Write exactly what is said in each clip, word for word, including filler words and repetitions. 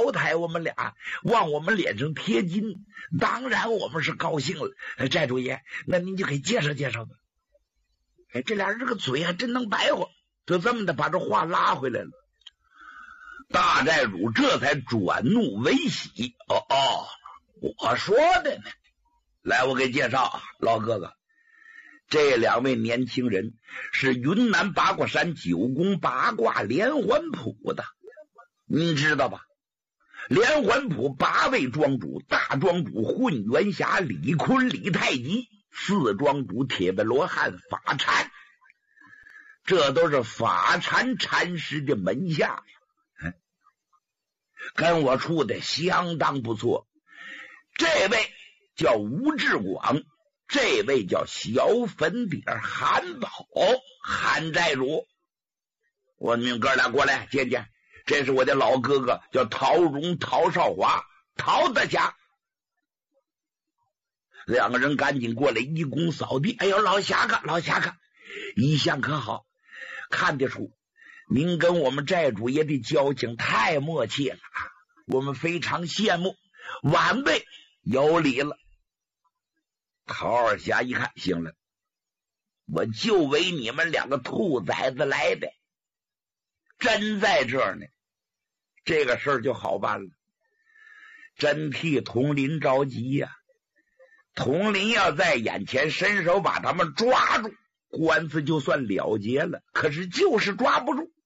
招待我们俩，往我们脸上贴金，当然我们是高兴了。哎，寨主爷，那您就给介绍介绍吧。哎，这俩人这个嘴还真能白话，就这么的把这话拉回来了。大寨主这才转怒为喜。哦哦，我说的呢。来，我给介绍啊，老哥哥，这两位年轻人是云南八卦山九宫八卦连环谱的，您知道吧？连环谱八位庄主，大庄主混元侠李坤、李太极，四庄主铁背罗汉法禅，这都是法禅禅师的门下呀。嗯，跟我处的相当不错。这位叫吴志广，这位叫小粉底儿韩宝，韩寨主，我你们哥俩过来见见，这是我的老哥哥，叫陶荣、陶少华、陶大侠。两个人赶紧过来一躬扫地。哎呦，老侠客，老侠客，一向可好？看得出您跟我们寨主爷的交情太默契了，我们非常羡慕，晚辈有礼了。陶二侠一看，行了，我就为你们两个兔崽子来的，真在这儿呢，这个事儿就好办了。真替统领着急呀、啊！统领要在眼前伸手把他们抓住，官司就算了结了，可是就是抓不住。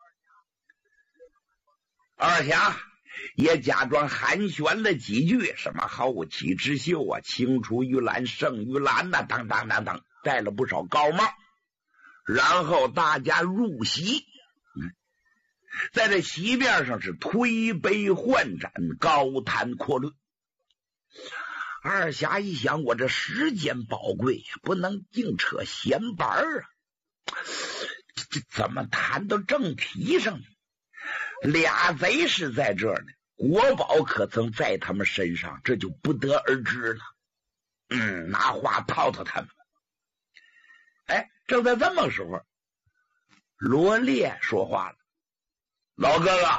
二侠也假装寒暄了几句，什么后起之秀啊，青出于蓝胜于蓝呐、啊，当当当当，戴了不少高帽。然后大家入席，嗯，在这席面上是推杯换盏，高谈阔论。二侠一想，我这时间宝贵呀，不能净扯闲白啊，这怎么谈到正题上呢？俩贼是在这儿呢，国宝可曾在他们身上，这就不得而知了。嗯，拿话套套他们。哎，正在这么时候，罗烈说话了：“老哥哥，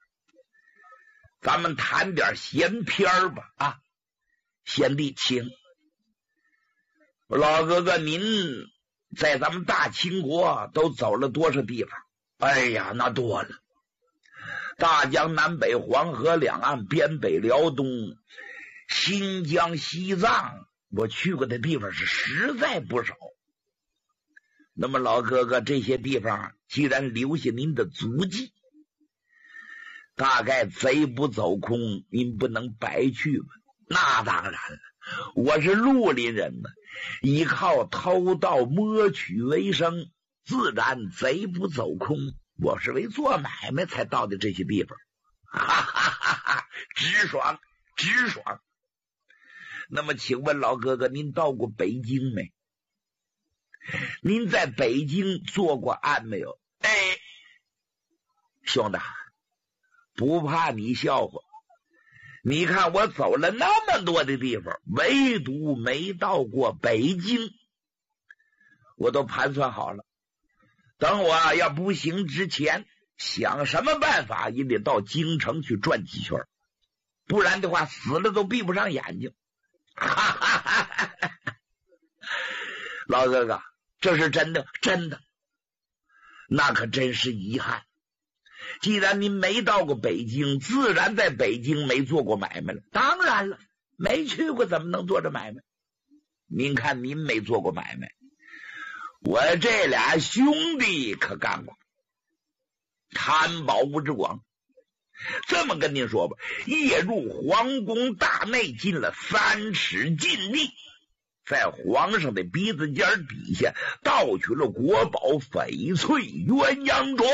咱们谈点闲篇吧。啊，贤弟，请。老哥哥，您在咱们大清国都走了多少地方？哎呀，那多了。大江南北、黄河两岸、边北辽东、新疆、西藏，我去过的地方是实在不少。那么老哥哥，这些地方既然留下您的足迹，大概贼不走空，您不能白去吧？那当然了，我是绿林人呢，依靠偷盗摸取为生，自然贼不走空。我是为做买卖才到的这些地方，哈哈哈哈，直爽直爽。那么请问老哥哥，您到过北京没？您在北京做过案没有？哎，兄弟，不怕你笑话，你看我走了那么多的地方，唯独没到过北京。我都盘算好了，等我要不行之前，想什么办法也得到京城去转几圈，不然的话死了都闭不上眼睛。哈哈哈哈哈！老哥哥，这是真的，真的。那可真是遗憾。既然您没到过北京，自然在北京没做过买卖了。当然了，没去过怎么能做这买卖？您看您没做过买卖，我这俩兄弟可干过。贪宝吴志广，这么跟您说吧，夜入皇宫大内，进了三尺禁地，在皇上的鼻子尖底下盗取了国宝翡翠鸳鸯镯。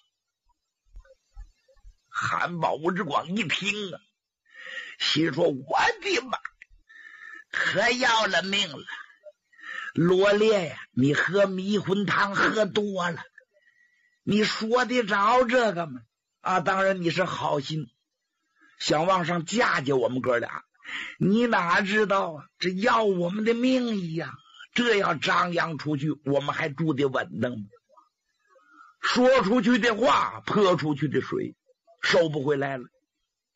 韩宝吴志广一听啊，心说我的妈，可要了命了！罗烈呀，你喝迷魂汤喝多了，你说得着这个吗？啊，当然你是好心，想往上嫁接我们哥俩，你哪知道啊，这要我们的命一样，这要张扬出去，我们还住得稳当吗？说出去的话，泼出去的水，收不回来了。